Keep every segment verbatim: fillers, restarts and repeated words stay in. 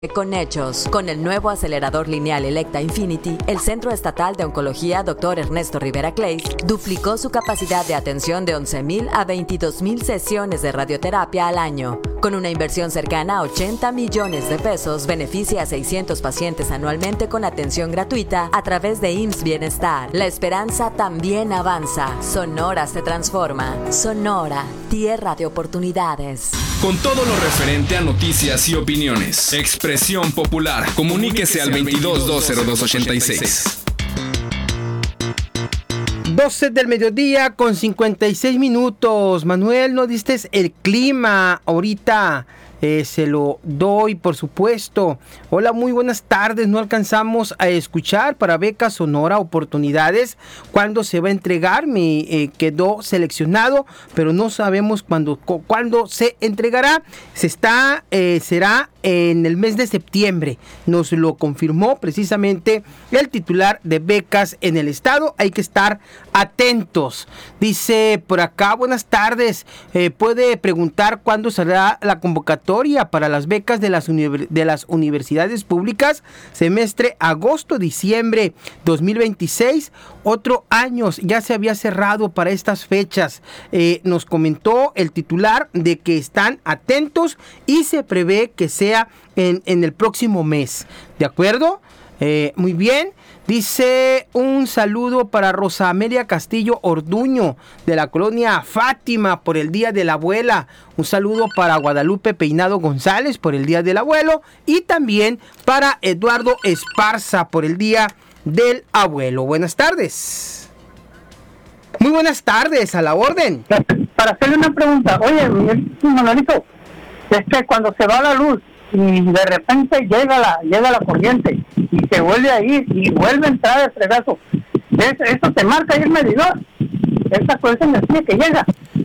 Con hechos. Con el nuevo acelerador lineal Electa Infinity, el Centro Estatal de Oncología doctor Ernesto Rivera Clays duplicó su capacidad de atención de once mil a veintidós mil sesiones de radioterapia al año. Con una inversión cercana a ochenta millones de pesos, beneficia a seiscientos pacientes anualmente con atención gratuita a través de I M S S Bienestar. La esperanza también avanza. Sonora se transforma. Sonora, tierra de oportunidades. Con todo lo referente a noticias y opiniones. Expresión Popular. Comuníquese al veintidós dos cero dos ochenta y seis. doce del mediodía con cincuenta y seis minutos. Manuel, ¿no diste el clima ahorita? Eh, se lo doy, por supuesto. Hola, muy buenas tardes. No alcanzamos a escuchar para Beca Sonora Oportunidades cuándo se va a entregar. Me eh, quedó seleccionado, pero no sabemos cuándo, cu- cuándo se entregará. Se está, eh, será en el mes de septiembre. Nos lo confirmó precisamente el titular de becas en el estado. Hay que estar atentos. Dice por acá, buenas tardes. Eh, puede preguntar cuándo será la convocatoria para las becas de las, univer- de las universidades públicas, semestre agosto-diciembre dos mil veintiséis, otro año ya se había cerrado para estas fechas. Eh, nos comentó el titular de que están atentos y se prevé que sea en, en el próximo mes, ¿de acuerdo? Eh, muy bien. Dice un saludo para Rosa Amelia Castillo Orduño de la colonia Fátima por el Día de la Abuela. Un saludo para Guadalupe Peinado González por el Día del Abuelo y también para Eduardo Esparza por el Día del Abuelo. Buenas tardes. Muy buenas tardes, a la orden. Para hacerle una pregunta, oye, Manuelito, es que cuando se va la luz y de repente llega la llega la corriente y se vuelve a ir y vuelve a entrar el fregazo, ¿eso, eso te marca ahí el medidor? Esa cosa me decía que llega.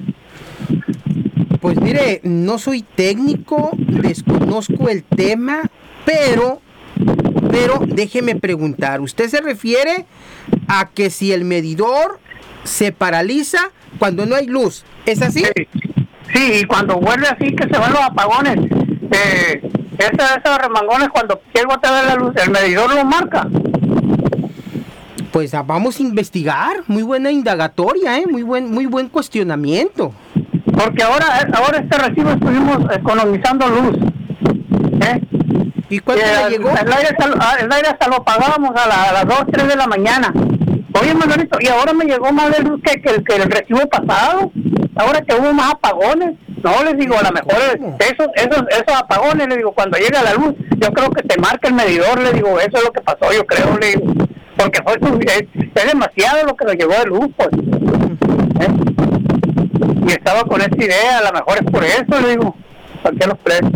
Pues mire, no soy técnico, desconozco el tema, pero, pero déjeme preguntar, ¿usted se refiere a que si el medidor se paraliza cuando no hay luz? ¿Es así? Sí, sí, y cuando vuelve así que se van los apagones, eh, esos, esos remangones cuando llega otra vez la luz, el medidor lo marca. Pues vamos a investigar, muy buena indagatoria, ¿eh? muy buen, muy buen cuestionamiento. Porque ahora, ahora este recibo estuvimos economizando luz, ¿eh? ¿Y cuánto eh, le llegó? El aire, hasta, el aire hasta lo pagábamos a, la, a las dos, tres de la mañana. Oye, Manuelito, y ahora me llegó más de luz que, que, que el recibo pasado. Ahora que hubo más apagones. No, les digo, a lo mejor esos, esos, esos apagones, les digo, cuando llega la luz, yo creo que te marca el medidor, les digo, eso es lo que pasó, yo creo, les digo, porque fue, es, es demasiado lo que nos llegó de luz, pues. ¿Eh? Y estaba con esta idea, a lo mejor es por eso, le digo, ¿para qué los precios?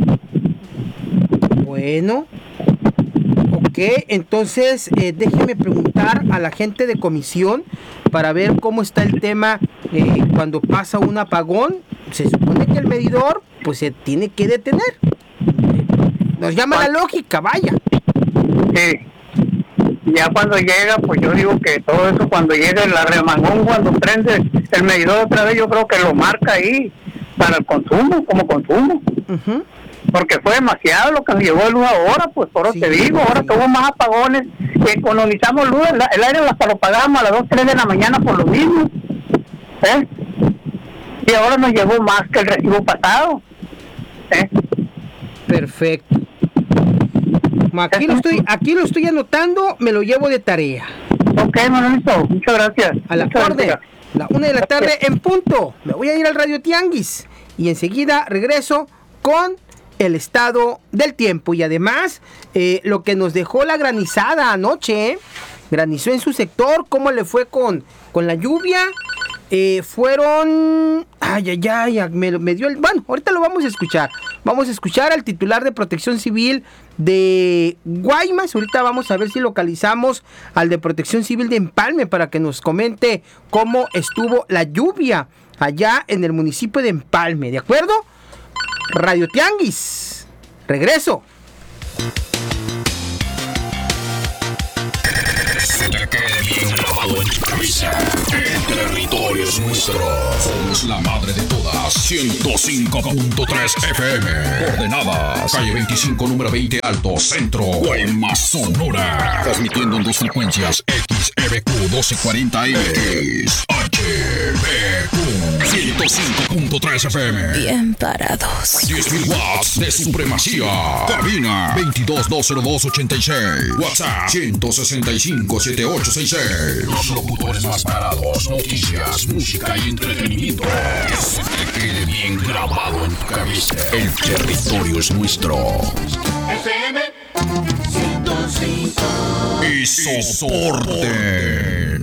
Bueno, ok, entonces eh, déjeme preguntar a la gente de comisión para ver cómo está el tema eh, cuando pasa un apagón. Se supone que el medidor pues se tiene que detener. Nos llama la lógica, vaya. Sí. Ya cuando llega, pues yo digo que todo eso cuando llega el remangón, cuando prende el medidor otra vez, yo creo que lo marca ahí para el consumo, como consumo. Uh-huh. Porque fue demasiado lo que nos llevó de luz ahora, pues por eso sí, te digo, ahora sí. Que hubo más apagones, que economizamos luz, el, el aire hasta lo pagábamos a las dos, tres de la mañana por lo mismo, ¿eh? Y ahora nos llegó más que el recibo pasado, ¿eh? Perfecto. Aquí lo estoy, aquí lo estoy anotando, me lo llevo de tarea. Ok, Manuelito, muchas gracias. A la muchas orden, gracias. La una de la tarde en punto. Me voy a ir al Radio Tianguis y enseguida regreso con el estado del tiempo y además eh, lo que nos dejó la granizada anoche, ¿eh? Granizó en su sector, cómo le fue con, con la lluvia. Eh, fueron... Ay, ay, ay, me, me dio el... Bueno, ahorita lo vamos a escuchar. Vamos a escuchar al titular de Protección Civil de Guaymas. Ahorita vamos a ver si localizamos al de Protección Civil de Empalme para que nos comente cómo estuvo la lluvia allá en el municipio de Empalme, ¿de acuerdo? Radio Tianguis. Regreso. Se te quede bien grabado en El territorio es nuestro. Somos la madre de todas. ciento cinco punto tres F M. Coordenadas. Calle veinticinco, número veinte Alto, Centro. Guaymas, Sonora. Transmitiendo en dos frecuencias. X E B Q doce cuarenta M. X H B Q ciento cinco punto tres F M. Bien parados. diez mil watts de supremacía. Cabina veintidós dos cero dos ochenta y seis. WhatsApp ciento sesenta y cinco setenta y ocho sesenta y seis. Los locutores más parados. Noticias, música y entretenimiento. Que se te quede bien grabado en tu cabeza. El territorio es nuestro. F M ciento cinco. Y soporte.